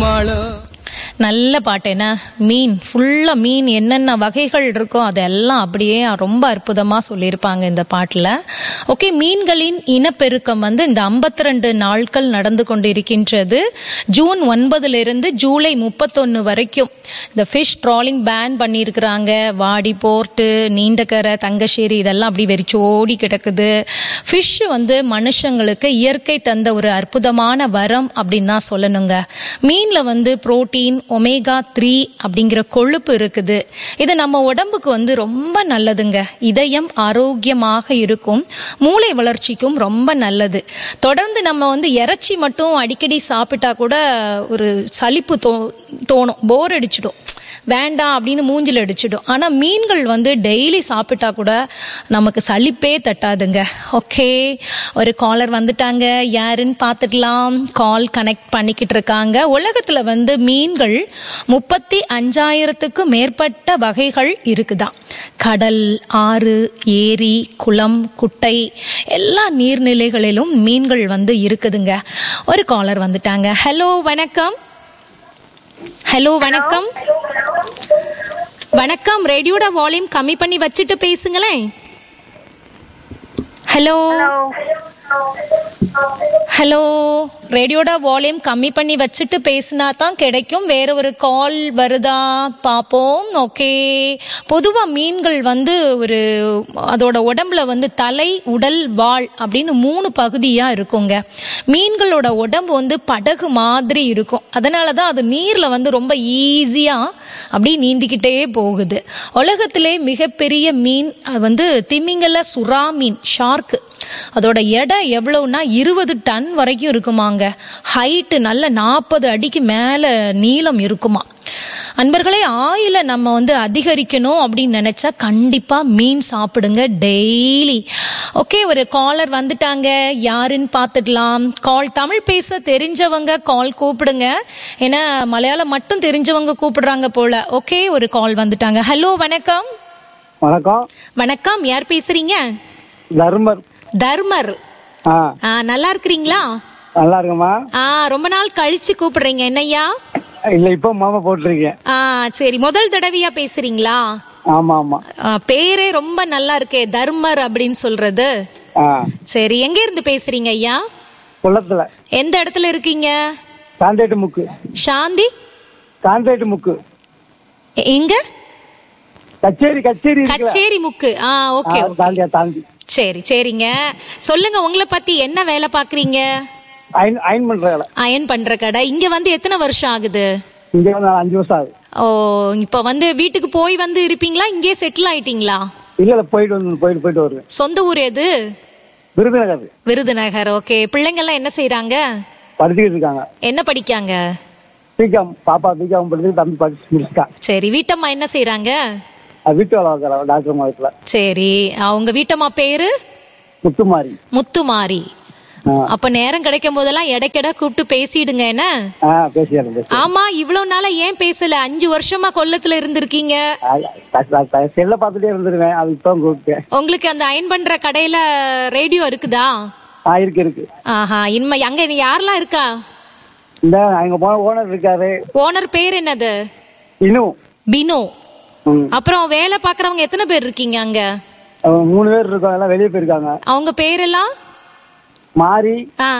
மாளம். நல்ல பாட்டு. என்ன மீன் ஃபுல்லாக மீன் என்னென்ன வகைகள் இருக்கோ அதெல்லாம் அப்படியே ரொம்ப அற்புதமாக சொல்லியிருப்பாங்க இந்த பாட்டில். ஓகே, மீன்களின் இனப்பெருக்கம் வந்து இந்த 52 நாட்கள் நடந்து கொண்டு இருக்கின்றது. ஜூன் 9 ஜூலை 31 வரைக்கும் இந்த ஃபிஷ் ட்ராலிங் பேன் பண்ணியிருக்கிறாங்க. வாடி போர்ட்டு, நீண்டகரை, தங்கശ്ശേരി இதெல்லாம் அப்படி வெறிச்சோடி கிடக்குது. ஃபிஷ் வந்து மனுஷங்களுக்கு இயற்கை தந்த ஒரு அற்புதமான வரம் அப்படின்னு தான் சொல்லணுங்க. மீனில் வந்து புரோட்டீன், ஒமேகா 3 அப்படிங்கிற கொழுப்பு இருக்குது. இது நம்ம உடம்புக்கு வந்து ரொம்ப நல்லதுங்க. இதயம் ஆரோக்கியமாக இருக்கும், மூளை வளர்ச்சிக்கும் ரொம்ப நல்லது. தொடர்ந்து நம்ம வந்து இறைச்சி மட்டும் அடிக்கடி சாப்பிட்டா கூட ஒரு சலிப்பு தோணும், போர் அடிச்சிடும், வேண்டாம் அப்படின்னு மூஞ்சில் அடிச்சிடும். ஆனால் மீன்கள் வந்து டெய்லி சாப்பிட்டா கூட நமக்கு சலிப்பே தட்டாதுங்க. ஓகே, ஒரு காலர் வந்துட்டாங்க, யாருன்னு பார்த்துக்கலாம். கால் கனெக்ட் பண்ணிக்கிட்டு இருக்காங்க. உலகத்தில் வந்து மீன்கள் 35,000க்கும் மேற்பட்ட வகைகள் இருக்குதான். கடல், ஆறு, ஏரி, குளம், குட்டை எல்லா நீர்நிலைகளிலும் மீன்கள் வந்து இருக்குதுங்க. ஒரு காலர் வந்துட்டாங்க. ஹலோ வணக்கம். ஹலோ வணக்கம். வணக்கம். ரேடியோட வால்யூம் கம்மி பண்ணி வச்சுட்டு பேசுங்களேன். ஹலோ ஹலோ, ரேடியோட வால்யூம் கம்மி பண்ணி வச்சுட்டு பேசினா தான் கிடைக்கும். வேற ஒரு கால் வருதா பார்ப்போம். ஓகே, பொதுவாக மீன்கள் வந்து ஒரு அதோட உடம்புல வந்து தலை, உடல், வால் அப்படின்னு 3 பகுதியாக இருக்குங்க. மீன்களோட உடம்பு வந்து படகு மாதிரி இருக்கும். அதனால தான் அது நீரில் வந்து ரொம்ப ஈஸியாக அப்படி நீந்திக்கிட்டே போகுது. உலகத்திலே மிகப்பெரிய மீன் வந்து திமிங்கல சுறா மீன், ஷார்க்கு. அதோட எடை எவ்வளவுனா 20 டன் வரைக்கும் இருக்குமாங்க. ஹைட்டு நல்ல 40 அடிக்கு மேல நீளம் இருக்குமா. அன்பர்களே, ஆயில நம்ம வந்து அதிகரிக்கணும் அப்படின்னு நினைச்சா கண்டிப்பா மீன் சாப்பிடுங்க டெய்லி. ஓகே, ஒரு காலர் வந்துட்டாங்க, யாருன்னு பார்த்துடலாம். கால் தமிழ் பேச தெரிஞ்சவங்க கால் கூப்பிடுங்க, ஏன்னா மலையாளம் மட்டும் தெரிஞ்சவங்க கூப்பிடுறாங்க போல. ஓகே, ஒரு கால் வந்துட்டாங்க. ஹலோ வணக்கம். வணக்கம். வணக்கம், யார் பேசுறீங்க? தர்மர். தர்மர், நல்லா இருக்கிறீங்களா? நல்லா இருக்குமா? ரொம்ப நாள் கழிச்சு கூப்பிடுறீங்க, என்னய்யா? இல்ல, இப்ப மாமா போட்டிருக்கேன். சரி, முதல் தடவையா பேசுறீங்களா? ஆமா ஆமா. பேரே ரொம்ப நல்லா இருக்கே, தர்மர் அப்படின்னு சொல்றது. சரி, எங்க இருந்து பேசுறீங்க ஐயா? குளத்துல. எந்த இடத்துல இருக்கீங்க? கான்ட்ராக்ட் முக்கு. சாந்தி கான்ட்ராக்ட் முக்கு. எங்க? கச்சேரி. கச்சேரி முக்கு. ஓகே, தாண்டி. சரி சரிங்க, சொல்லுங்க உங்களை பத்தி. என்ன வேலை பாக்குறீங்க? அயன் பண்ற கடை. அயன் பண்ற கடை. இங்க வந்து எத்தனை வருஷம் ஆகுது? இங்க வந்து 5 வருஷம் ஆகுது. ஓ, இப்ப வந்து வீட்டுக்கு போய் வந்து இருப்பீங்களா, இங்கே செட்டில் ஆயிட்டீங்களா? இல்ல, போயிட்டு வருவேன். சொந்த ஊர் எது? விருதுநகர். விருதுநகர். ஓகே, பிள்ளைங்க எல்லாம் என்ன செய்யறாங்க? படிச்சுக்கிட்டு இருக்காங்க. என்ன படிக்காங்க? பிகாம். பாப்பா பிகாம் படிச்சு, தம்பி படிச்சு முடிச்சுட்டா. சரி, வீட்டம்மா என்ன செய்யறாங்க? வீட்டு வேலை பார்க்கறா, டாக்டர் மாவட்டத்துல. சரி, அவங்க வீட்டம்மா பேரு? முத்துமாரி. முத்துமாரி. அப்ப நேரம் கிடைக்கும் போதெல்லாம் இடைக்கிட கூப்பிட்டு பேசிடுங்க. என்ன? பேசிடுறேன். ஆமா, இவ்வளவு நாளா ஏன் பேசல? 5 வருஷமா கொல்லத்துல இருந்திருக்கீங்க. செல்ல பாத்துட்டே இருந்துருவேன், அது இப்ப கூப்பிட்டேன். உங்களுக்கு அந்த அயன் பண்ற கடையில ரேடியோ இருக்குதா? இருக்கு. ஆஹா, இனிமே அங்க யாரெல்லாம் இருக்கா? இந்த அங்க போன ஓனர் இருக்காரு. ஓனர் பேர் என்னது? பினு. அப்புறம் வேலை பாக்குறவங்க எத்தனை பேர் இருக்கீங்க அங்க? 3 பேர் இருக்கோம், எல்லாம் வெளியே போயிருக்காங்க. அவங்க பேரெல்லாம்? மாரி,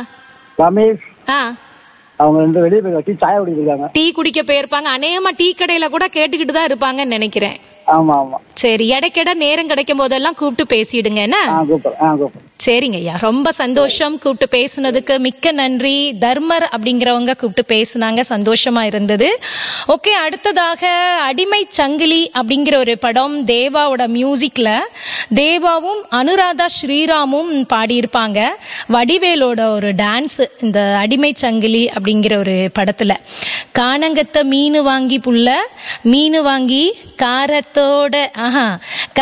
ரமேஷ். அவங்க 2 வெளியே போயிருக்காங்க, சாய குடிக்கிறாங்க. டீ குடிக்க போயிருப்பாங்க. அநேகமா டீ கடையில கூட கேட்டுக்கிட்டு தான் இருப்பாங்கன்னு நினைக்கிறேன். ஆமா ஆமா. சரி, இடைக்கிட நேரம் கிடைக்கும் போதெல்லாம் கூப்பிட்டு பேசிடுங்க. என்ன? சரிங்க ஐயா, ரொம்ப சந்தோஷம். கூப்பிட்டு பேசுனதுக்கு மிக்க நன்றி. தர்மர் அப்படிங்கிறவங்க கூப்பிட்டு பேசுனாங்க, சந்தோஷமா இருந்தது. ஓகே, அடுத்ததாக அடிமை சங்கிலி அப்படிங்கிற ஒரு படம், தேவாவோட மியூசிக்ல தேவாவும் அனுராதா ஸ்ரீராமும் பாடியிருப்பாங்க. வடிவேலோட ஒரு டான்ஸ் இந்த அடிமை சங்கிலி அப்படிங்கிற ஒரு படத்துல. காணங்கத்த மீனு வாங்கி புள்ள, மீனு வாங்கி காரத்தோட